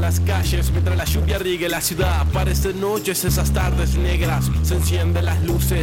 las calles mientras la lluvia riegue la ciudad. Parecen noches esas tardes negras, se encienden las luces